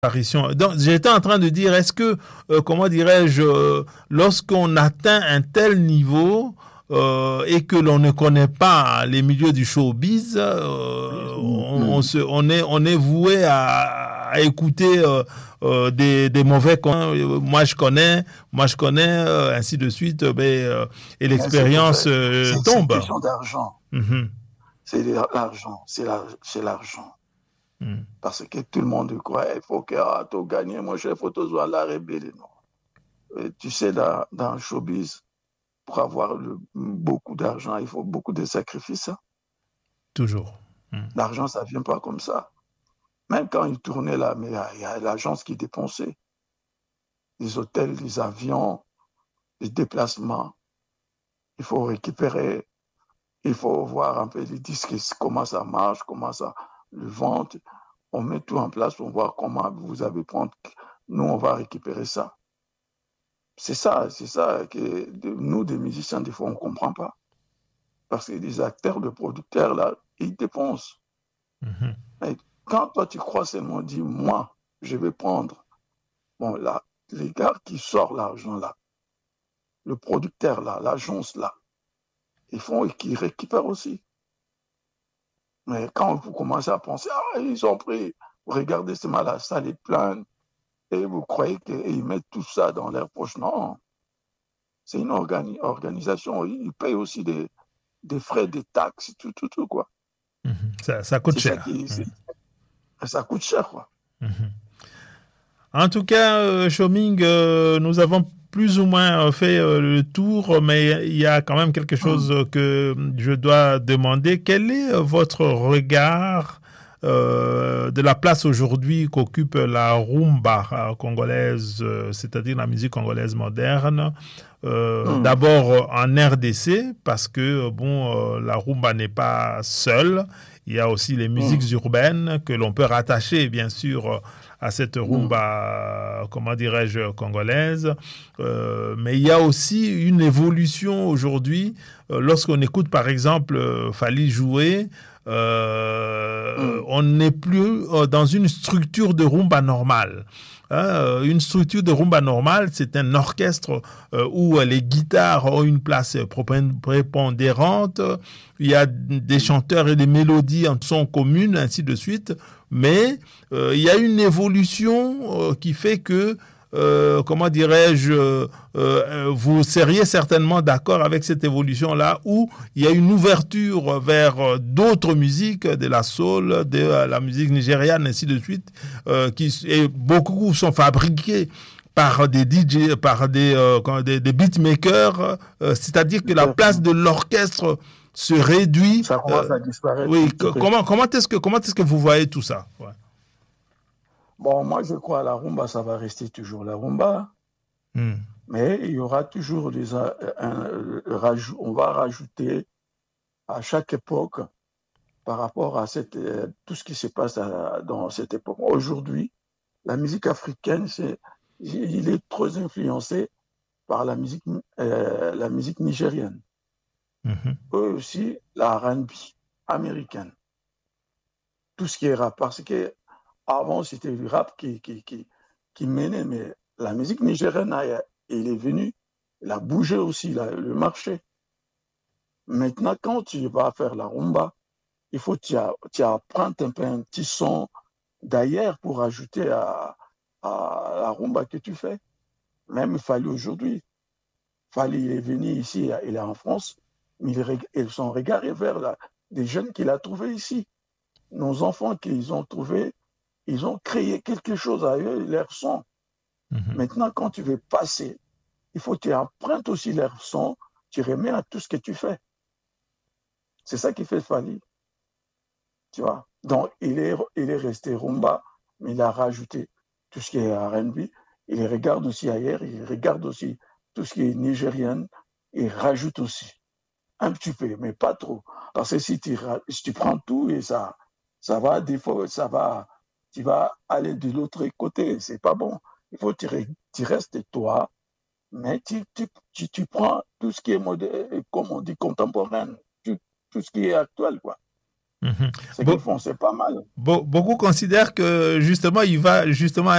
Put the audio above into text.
apparition. Donc, j'étais en train de dire, est-ce que, comment dirais-je, lorsqu'on atteint un tel niveau et que l'on ne connaît pas les milieux du showbiz, on est voué à écouter des mauvais coins. Moi je connais, ainsi de suite, et l'expérience C'est une tombe. question d'argent. Mm-hmm. C'est l'argent, c'est l'argent. Mm. Parce que tout le monde croit, il faut que tu gagnes, moi je faut toujours la rébellion. Tu sais, dans le showbiz, pour avoir beaucoup d'argent, il faut beaucoup de sacrifices. Hein. Toujours. Mm. L'argent, ça ne vient pas comme ça. Même quand ils tournaient là, mais il y a l'agence qui dépensait. Les hôtels, les avions, les déplacements. Il faut récupérer, il faut voir un peu les disques, comment ça marche, comment ça le vend. On met tout en place pour voir comment vous allez prendre. Nous, on va récupérer ça. C'est ça que nous, des musiciens, des fois, on ne comprend pas. Parce que les acteurs, les producteurs, là, ils dépensent. Mm-hmm. Mais quand toi, tu crois seulement, dis, moi, je vais prendre. Bon, là, les gars qui sortent l'argent, là, le producteur, là, l'agence, là, qu'ils récupèrent aussi. Mais quand vous commencez à penser, ils ont pris, regardez, c'est mal, ça les plaint, et vous croyez qu'ils mettent tout ça dans leur poche. Non. C'est une organisation. Ils payent aussi des frais, des taxes, tout, quoi. Mm-hmm. Ça coûte cher. Ça coûte cher, quoi. Mm-hmm. En tout cas, Choming, nous avons plus ou moins fait le tour, mais il y a quand même quelque chose que je dois demander. Quel est votre regard de la place aujourd'hui qu'occupe la rumba congolaise, c'est-à-dire la musique congolaise moderne, d'abord en RDC, parce que la rumba n'est pas seule. Il y a aussi les musiques urbaines que l'on peut rattacher, bien sûr, à cette rumba, comment dirais-je, congolaise. Mais il y a aussi une évolution aujourd'hui. Lorsqu'on écoute, par exemple, Fally jouer, on n'est plus dans une structure de rumba normale. Une structure de rumba normale, c'est un orchestre où les guitares ont une place prépondérante. Il y a des chanteurs et des mélodies en son communes, ainsi de suite. Mais il y a une évolution qui fait que, comment dirais-je, vous seriez certainement d'accord avec cette évolution-là, où il y a une ouverture vers d'autres musiques, de la soul, de la musique nigériane, ainsi de suite, et beaucoup sont fabriqués par des DJ, par des beatmakers, c'est-à-dire que la place de l'orchestre se réduit. Ça commence à disparaître. Oui, comment est-ce que vous voyez tout ça? Ouais. Bon, moi je crois que la rumba, ça va rester toujours la rumba. Mais il y aura toujours on va rajouter à chaque époque par rapport à tout ce qui se passe dans cette époque. Aujourd'hui, la musique africaine, il est trop influencé par la musique nigérienne. Eux aussi, la R&B américaine. Tout ce qui est rap. Parce que avant, c'était le rap qui menait, mais la musique nigérienne, il est venu, il a bougé aussi le marché. Maintenant, quand tu vas faire la rumba, il faut que tu apprends un peu un petit son d'ailleurs pour ajouter à la rumba que tu fais. Même Fally aujourd'hui. Fally, il est venu ici, il est en France, mais son regard est vers des jeunes qu'il a trouvés ici. Nos enfants qu'ils ont trouvés, ils ont créé quelque chose à eux, leur son. Maintenant, quand tu veux passer, il faut que tu empruntes aussi leur son, tu remets à tout ce que tu fais. C'est ça qui fait Fally. Tu vois? Donc, il est resté rumba, mais il a rajouté tout ce qui est R&B. Il regarde aussi ailleurs, il regarde aussi tout ce qui est nigérien, il rajoute aussi. Un petit peu, mais pas trop. Parce que si tu prends tout et ça va, des fois, tu vas aller de l'autre côté. C'est pas bon. Il faut que tu restes toi, mais tu prends tout ce qui est moderne, comme on dit, contemporain, tout ce qui est actuel, quoi. Ce qu'ils font, c'est pas mal. Beaucoup considèrent que justement, il va justement